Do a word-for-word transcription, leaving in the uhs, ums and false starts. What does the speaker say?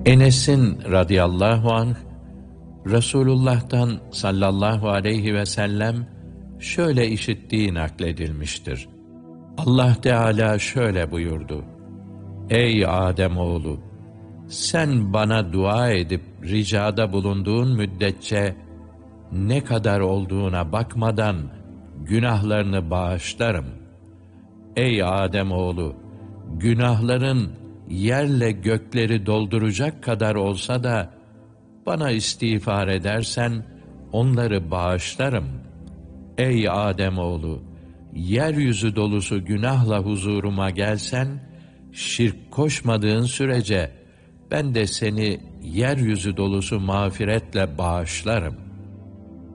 Enes'in radıyallahu anh, Resulullah'tan sallallahu aleyhi ve sellem şöyle işittiği nakledilmiştir. Allah Teala şöyle buyurdu: Ey Ademoğlu! Sen bana dua edip ricada bulunduğun müddetçe ne kadar olduğuna bakmadan günahlarını bağışlarım. Ey Ademoğlu! Günahların yerle gökleri dolduracak kadar olsa da bana istiğfar edersen onları bağışlarım. Ey Ademoğlu! Yeryüzü dolusu günahla huzuruma gelsen, şirk koşmadığın sürece ben de seni yeryüzü dolusu mağfiretle bağışlarım.